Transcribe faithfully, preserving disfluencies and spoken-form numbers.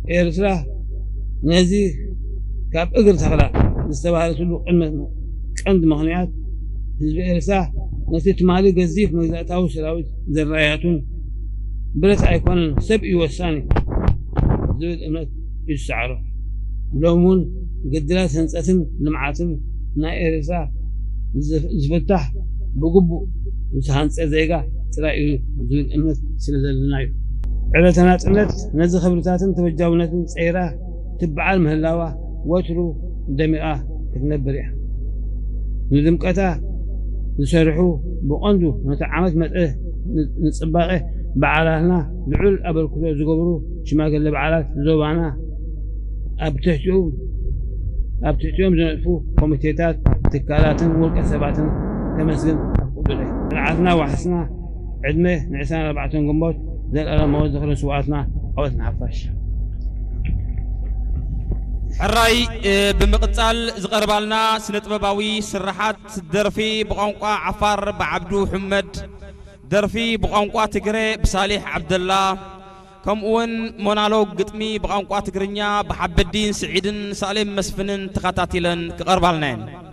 إرسلا نزي كاب إقر تخلا نستبعد سلو قمة عند مغنيات حزب إرسلا نسيت مالي قزيف مجزاتاو سراوي ذراياتون بلت أيكون سبئي والثاني زود إمنات يسعره لومون قدرات هنساتن لمعاتن نا إرسلا زفتح بقبو وسهانس زيغا تلاقي زود إمنات سلزلنايو على تناطلت نزي خبرتاتن تبجاونتن صيرا تبعال مهلاوا وترو دمئه تنبريا ندمقتا نسرحو بقندو نتعامت مطه نصباقه بعالنا لعل ابركو زغبرو شماغل بعالات زوبانا ابتحتو ابتحتوم زنفو كوميتيتات تكالاتن والكسباتن تمسجن قبله العثنا وحسنا عدمه نعسان أربعتون قنبوت زي الألم موزخ لسواتنا قوتنا حفاش الرأي بمقتال زغربالنا سنطبباوي سرحات درفي بقنقا عفار بعبدو حمد درفي بقنقا تقري بصالح عبد الله كم اون مونالوج قطمي بقنقا تقرنيا بحب الدين سعيدن سالم مسفنن تخاتاتيلن كقربالنين